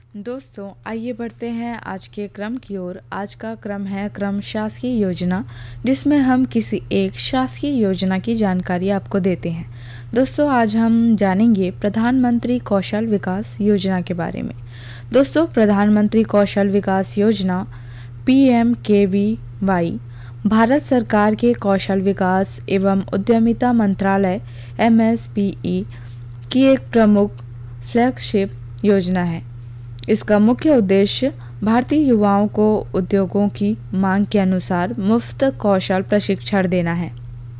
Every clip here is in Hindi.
दोस्तों आइए बढ़ते हैं आज के क्रम की ओर। आज का क्रम है क्रम शासकीय योजना, जिसमें हम किसी एक शासकीय योजना की जानकारी आपको देते हैं। दोस्तों आज हम जानेंगे प्रधानमंत्री कौशल विकास योजना के बारे में। दोस्तों प्रधानमंत्री कौशल विकास योजना PMKVY भारत सरकार के कौशल विकास एवं उद्यमिता मंत्रालय MSPE की एक प्रमुख फ्लैगशिप योजना है। इसका मुख्य उद्देश्य भारतीय युवाओं को उद्योगों की मांग के अनुसार मुफ्त कौशल प्रशिक्षण देना है,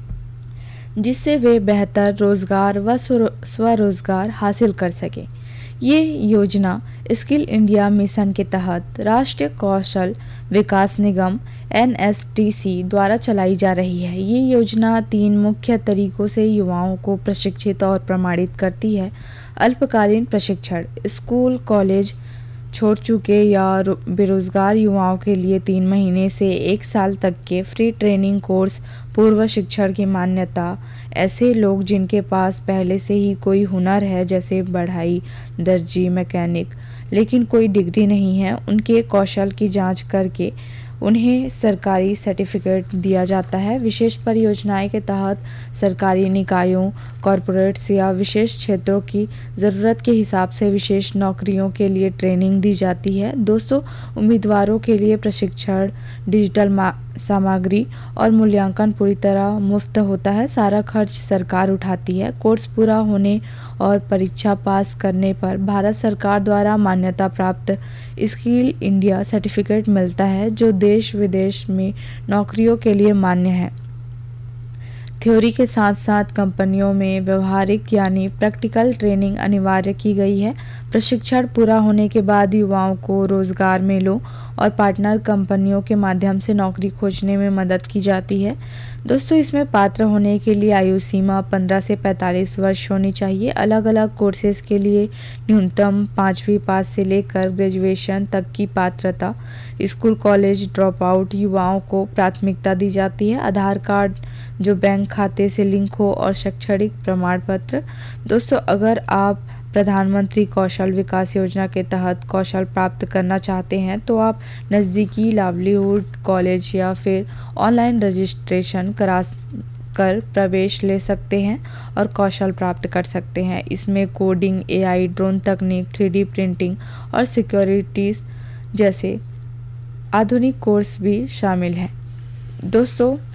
जिससे वे बेहतर रोजगार व स्वरोजगार हासिल कर सकें। ये योजना स्किल इंडिया मिशन के तहत राष्ट्रीय कौशल विकास निगम NSTC द्वारा चलाई जा रही है। ये योजना 3 मुख्य तरीकों से युवाओं को प्रशिक्षित और प्रमाणित करती है। अल्पकालीन प्रशिक्षण, स्कूल कॉलेज छोड़ चुके या बेरोजगार युवाओं के लिए 3 महीने से 1 साल तक के फ्री ट्रेनिंग कोर्स, पूर्व शिक्षण की मान्यता। ऐसे लोग जिनके पास पहले से ही कोई हुनर है, जैसे बढ़ई, दर्जी, मैकेनिक, लेकिन कोई डिग्री नहीं है, उनके कौशल की जांच करके उन्हें सरकारी सर्टिफिकेट दिया जाता है। विशेष परियोजनाएं के तहत सरकारी निकायों, कॉरपोरेट्स या विशेष क्षेत्रों की ज़रूरत के हिसाब से विशेष नौकरियों के लिए ट्रेनिंग दी जाती है। दोस्तों उम्मीदवारों के लिए प्रशिक्षण, डिजिटल सामग्री और मूल्यांकन पूरी तरह मुफ्त होता है। सारा खर्च सरकार उठाती है। कोर्स पूरा होने और परीक्षा पास करने पर भारत सरकार द्वारा मान्यता प्राप्त स्किल इंडिया सर्टिफिकेट मिलता है, जो देश विदेश में नौकरियों के लिए मान्य है। थ्योरी के साथ साथ कंपनियों में व्यवहारिक यानी प्रैक्टिकल ट्रेनिंग अनिवार्य की गई है। प्रशिक्षण पूरा होने के बाद युवाओं को रोजगार मेलों और पार्टनर कंपनियों के माध्यम से नौकरी खोजने में मदद की जाती है। दोस्तों इसमें पात्र होने के लिए आयु सीमा 15 से 45 वर्ष होनी चाहिए। अलग अलग कोर्सेज के लिए न्यूनतम 5वीं पास से लेकर ग्रेजुएशन तक की पात्रता, स्कूल कॉलेज ड्रॉप आउट युवाओं को प्राथमिकता दी जाती है। आधार कार्ड जो बैंक खाते से लिंक हो और शैक्षणिक प्रमाण पत्र। दोस्तों अगर आप प्रधानमंत्री कौशल विकास योजना के तहत कौशल प्राप्त करना चाहते हैं तो आप नज़दीकी लाइवलीहुड कॉलेज या फिर ऑनलाइन रजिस्ट्रेशन कर प्रवेश ले सकते हैं और कौशल प्राप्त कर सकते हैं। इसमें कोडिंग, AI, ड्रोन तकनीक, 3D प्रिंटिंग और सिक्योरिटीज़ जैसे आधुनिक कोर्स भी शामिल हैं। दोस्तों